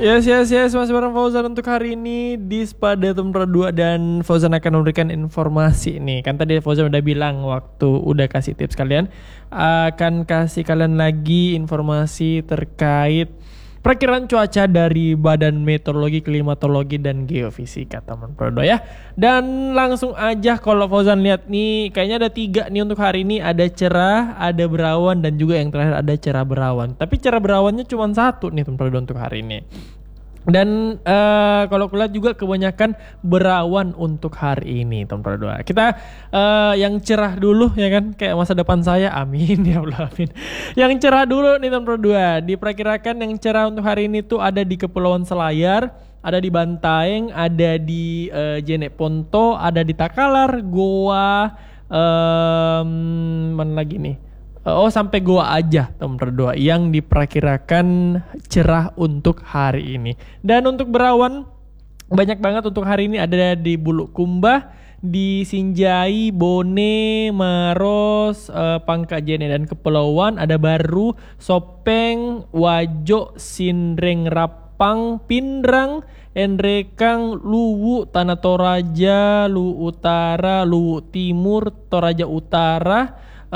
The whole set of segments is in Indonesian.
Yes, masih bareng Fauzan untuk hari ini di Spada Tempra 2 dan Fauzan akan memberikan informasi nih. Kan tadi Fauzan udah bilang waktu udah kasih tips kalian, akan kasih kalian lagi informasi terkait perkiraan cuaca dari Badan Meteorologi, Klimatologi dan Geofisika Tempra 2 ya. Dan langsung aja kalau Fauzan lihat nih, kayaknya ada 3 nih untuk hari ini, ada cerah, ada berawan dan juga yang terakhir ada cerah berawan. Tapi cerah berawannya cuma 1 nih Tempra 2 untuk hari ini. Dan kalau kulihat juga kebanyakan berawan untuk hari ini Tempra 2. Kita yang cerah dulu ya kan, kayak masa depan saya, amin ya Allah amin. Yang cerah dulu nih Tempra 2. Diperkirakan yang cerah untuk hari ini tuh ada di Kepulauan Selayar, ada di Bantaeng, ada di Jeneponto, ada di Takalar, Goa, mana lagi nih? Sampai Goa aja Tempra 2 yang diperkirakan cerah untuk hari ini. Dan untuk berawan banyak banget untuk hari ini, ada di Bulukumba, di Sinjai, Bone, Maros, Pangkajene dan Kepulauan, ada Baru, Sopeng, Wajo, Sindreng Rapang, Pindrang, Enrekang, Luwu, Tanah Toraja, Luwu Utara, Luwu Timur, Toraja Utara,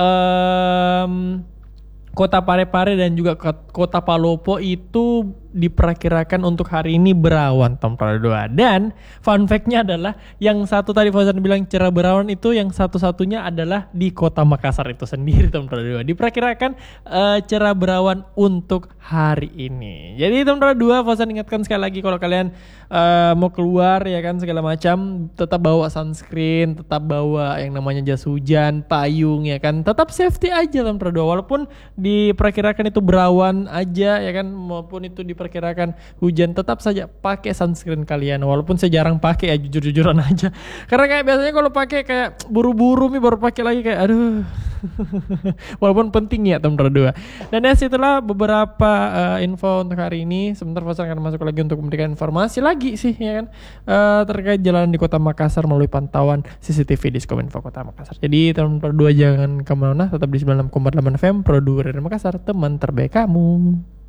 Kota Parepare dan juga Kota Palopo itu diperkirakan untuk hari ini berawan Tempra 2. Dan fun fact-nya adalah yang satu tadi Fauzan bilang cerah berawan itu, yang satu-satunya adalah di Kota Makassar itu sendiri Tempra 2. Diperkirakan cerah berawan untuk hari ini. Jadi Tempra 2, Fauzan ingatkan sekali lagi kalau kalian mau keluar ya kan segala macam, tetap bawa sunscreen, tetap bawa yang namanya jas hujan, payung ya kan. Tetap safety aja Tempra 2, walaupun diperkirakan itu berawan aja ya kan, maupun itu diperkirakan hujan, tetap saja pakai sunscreen kalian. Walaupun saya jarang pakai ya, jujur-jujuran aja, karena kayak biasanya kalau pakai kayak buru-buru nih baru pakai lagi, kayak aduh. Walaupun penting ya Tempra 2. Dan ya setelah beberapa info untuk hari ini, sebentar Fauzan akan masuk lagi untuk memberikan informasi lagi sih ya kan, terkait jalan di Kota Makassar melalui pantauan CCTV di Diskominfo Kota Makassar. Jadi Tempra 2 jangan kemana-mana, tetap di 96,8 FM Pro 2 dari Makassar, teman terbaik kamu.